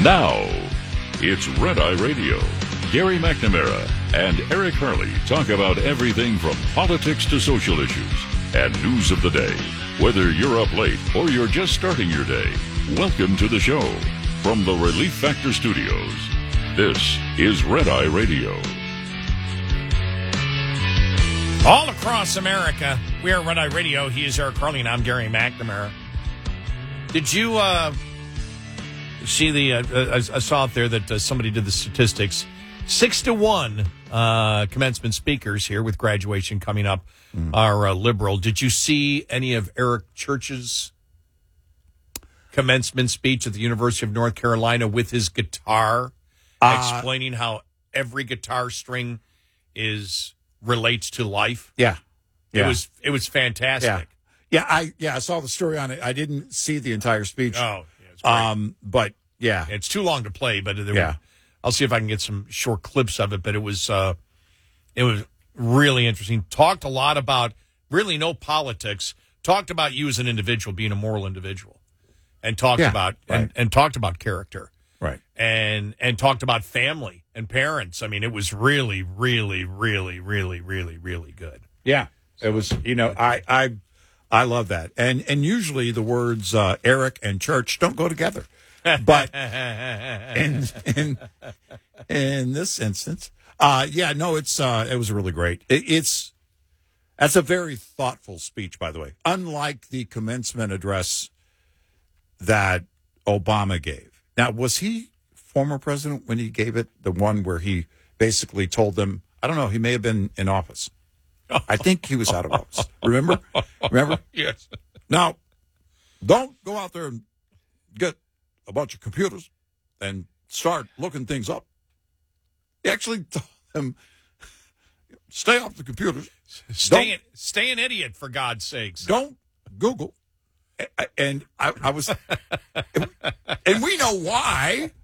Now, it's Red Eye Radio. Gary McNamara and Eric Harley talk about everything from politics to social issues and news of the day. Whether you're up late or you're just starting your day, welcome to the show. From the Relief Factor Studios, this is Red Eye Radio. All across America, we are Red Eye Radio. He is Eric Harley, and I'm Gary McNamara. Did you see I saw out there that somebody did the statistics. 6-1 commencement speakers here with graduation coming up are liberal. Did you see any of Eric Church's commencement speech at the University of North Carolina with his guitar, explaining how every guitar string relates to life? Yeah. It was fantastic. Yeah, I saw the story on it. I didn't see the entire speech. Oh, yeah, it's great. But yeah, it's too long to play. But yeah, I'll see if I can get some short clips of it. But it was really interesting. Talked a lot about really no politics. Talked about you as an individual, being a moral individual, and talked about and talked about character, right? And talked about family and parents. I mean, it was really, really, really, really, really, really good. Yeah, it was. I love that. And usually the words Eric and church don't go together. But in this instance, it was really great. That's a very thoughtful speech, by the way. Unlike the commencement address that Obama gave. Now, was he former president when he gave it? The one where he basically told them, I don't know, he may have been in office. I think he was out of office. Remember? Yes. Now, don't go out there and get a bunch of computers and start looking things up. He actually told them, stay off the computers. Stay an idiot, for God's sakes. Don't Google. And I was, and we know why.